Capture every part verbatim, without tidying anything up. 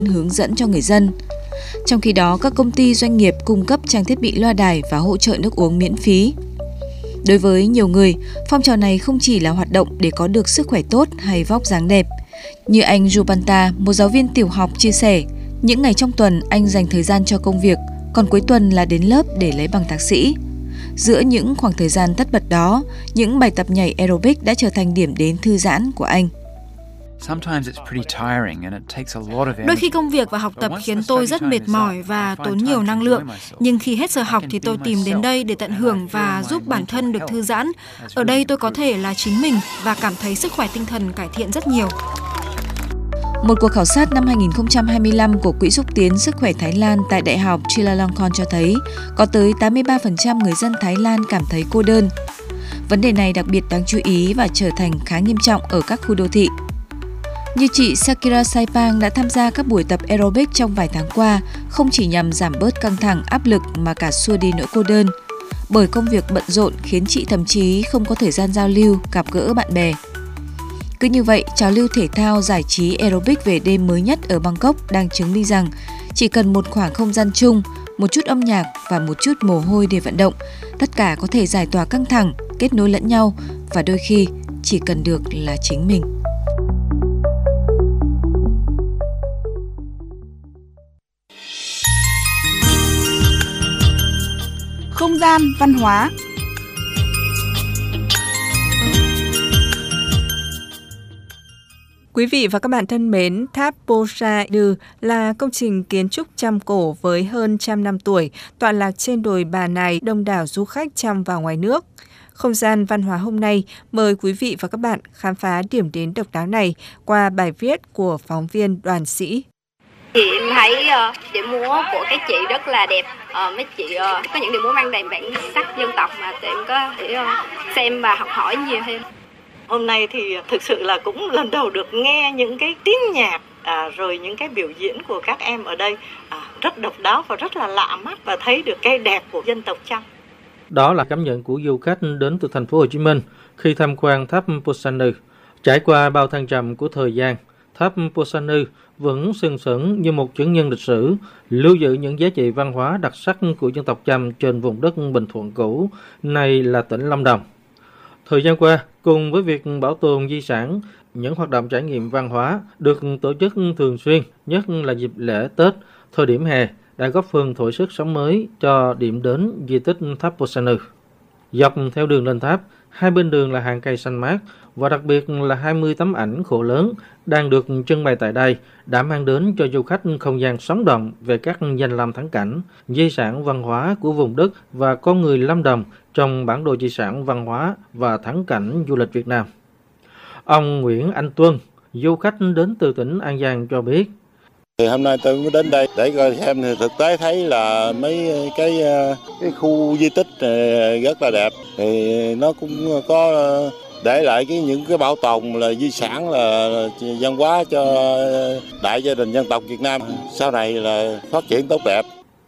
hướng dẫn cho người dân. Trong khi đó, các công ty doanh nghiệp cung cấp trang thiết bị loa đài và hỗ trợ nước uống miễn phí. Đối với nhiều người, phong trào này không chỉ là hoạt động để có được sức khỏe tốt hay vóc dáng đẹp. Như anh Jupanta, một giáo viên tiểu học chia sẻ, những ngày trong tuần anh dành thời gian cho công việc, còn cuối tuần là đến lớp để lấy bằng thạc sĩ. Giữa những khoảng thời gian tất bật đó, những bài tập nhảy aerobic đã trở thành điểm đến thư giãn của anh. Đôi khi công việc và học tập khiến tôi rất mệt mỏi và tốn nhiều năng lượng, nhưng khi hết giờ học thì tôi tìm đến đây để tận hưởng và giúp bản thân được thư giãn. Ở đây tôi có thể là chính mình và cảm thấy sức khỏe tinh thần cải thiện rất nhiều. Một cuộc khảo sát năm hai nghìn không trăm hai mươi lăm của Quỹ xúc tiến sức khỏe Thái Lan tại Đại học Chulalongkorn cho thấy có tới tám mươi ba phần trăm người dân Thái Lan cảm thấy cô đơn. Vấn đề này đặc biệt đáng chú ý và trở thành khá nghiêm trọng ở các khu đô thị. Như chị Sakira Saipang đã tham gia các buổi tập aerobic trong vài tháng qua, không chỉ nhằm giảm bớt căng thẳng, áp lực mà cả xua đi nỗi cô đơn. Bởi công việc bận rộn khiến chị thậm chí không có thời gian giao lưu, gặp gỡ bạn bè. Cứ như vậy, trào lưu thể thao giải trí aerobic về đêm mới nhất ở Bangkok đang chứng minh rằng chỉ cần một khoảng không gian chung, một chút âm nhạc và một chút mồ hôi để vận động, tất cả có thể giải tỏa căng thẳng, kết nối lẫn nhau và đôi khi chỉ cần được là chính mình. Không gian văn hóa. Quý vị và các bạn thân mến, tháp Posa Inu là công trình kiến trúc trăm cổ với hơn trăm năm tuổi, tọa lạc trên đồi Bà Nài, đông đảo du khách trong và ngoài nước. Không gian văn hóa hôm nay mời quý vị và các bạn khám phá điểm đến độc đáo này qua bài viết của phóng viên Đoàn Sĩ. Thì em thấy uh, điệu múa của các chị rất là đẹp. Uh, mấy chị uh, có những điệu múa mang đầy bản sắc dân tộc mà tụi em có thể uh, xem và học hỏi nhiều thêm. Hôm nay thì thực sự là cũng lần đầu được nghe những cái tiếng nhạc, à, rồi những cái biểu diễn của các em ở đây à, rất độc đáo và rất là lạ mắt và thấy được cái đẹp của dân tộc Chăm. Đó là cảm nhận của du khách đến từ thành phố Hồ Chí Minh khi tham quan tháp Posa Inu. Trải qua bao thăng trầm của thời gian, tháp Posa Inu vẫn sừng sững như một chứng nhân lịch sử, lưu giữ những giá trị văn hóa đặc sắc của dân tộc Chăm trên vùng đất Bình Thuận cũ, nay là tỉnh Lâm Đồng. Thời gian qua, cùng với việc bảo tồn di sản, những hoạt động trải nghiệm văn hóa được tổ chức thường xuyên, nhất là dịp lễ Tết, thời điểm hè, đã góp phần thổi sức sống mới cho điểm đến di tích tháp Posa Inu. Dọc theo đường lên tháp, hai bên đường là hàng cây xanh mát và đặc biệt là hai mươi tấm ảnh khổ lớn đang được trưng bày tại đây đã mang đến cho du khách không gian sống động về các danh lam thắng cảnh, di sản văn hóa của vùng đất và con người Lâm Đồng trong bản đồ di sản văn hóa và thắng cảnh du lịch Việt Nam. Ông Nguyễn Anh Tuân, du khách đến từ tỉnh An Giang cho biết. Thì hôm nay tôi mới đến đây để coi xem, thì thực tế thấy là mấy cái cái khu di tích rất là đẹp, thì nó cũng có để lại cái những cái bảo tồn là di sản là văn hóa cho đại gia đình dân tộc Việt Nam sau này là phát triển tốt đẹp.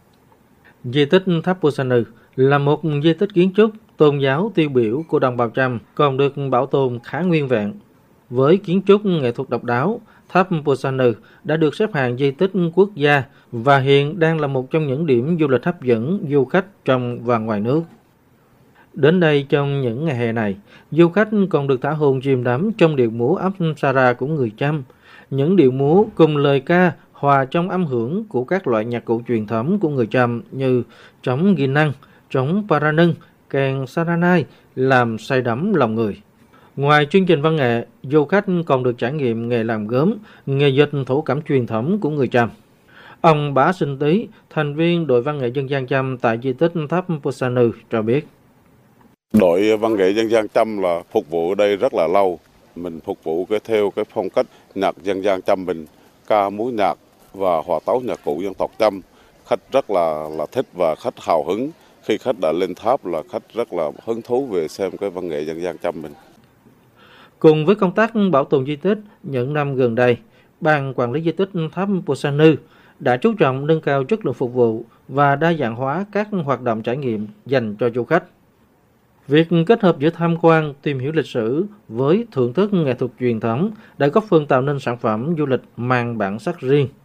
Di tích tháp Posa Inu là một di tích kiến trúc tôn giáo tiêu biểu của đồng bào Chăm, còn được bảo tồn khá nguyên vẹn. Với kiến trúc nghệ thuật độc đáo, tháp Posa Inu đã được xếp hạng di tích quốc gia và hiện đang là một trong những điểm du lịch hấp dẫn du khách trong và ngoài nước. Đến đây trong những ngày hè này, du khách còn được thả hồn chìm đắm trong điệu múa Apsara của người Chăm. Những điệu múa cùng lời ca hòa trong âm hưởng của các loại nhạc cụ truyền thống của người Chăm như trống ghi năng, trống paranưng, kèn saranai làm say đắm lòng người. Ngoài chương trình văn nghệ, du khách còn được trải nghiệm nghề làm gốm, nghề dệt thổ cẩm truyền thống của người Chăm. Ông Bá Sinh Tý, thành viên đội văn nghệ dân gian Chăm tại di tích tháp Posa Inu cho biết. Đội văn nghệ dân gian Chăm là phục vụ ở đây rất là lâu. Mình phục vụ cái theo cái phong cách nhạc dân gian Chăm mình, ca múa nhạc và hòa tấu nhạc cụ dân tộc Chăm. Khách rất là là thích và khách hào hứng. Khi khách đã lên tháp là khách rất là hứng thú về xem cái văn nghệ dân gian Chăm mình. Cùng với công tác bảo tồn di tích, những năm gần đây, Ban Quản lý Di tích tháp Posa Inu đã chú trọng nâng cao chất lượng phục vụ và đa dạng hóa các hoạt động trải nghiệm dành cho du khách. Việc kết hợp giữa tham quan, tìm hiểu lịch sử với thưởng thức nghệ thuật truyền thống đã góp phần tạo nên sản phẩm du lịch mang bản sắc riêng.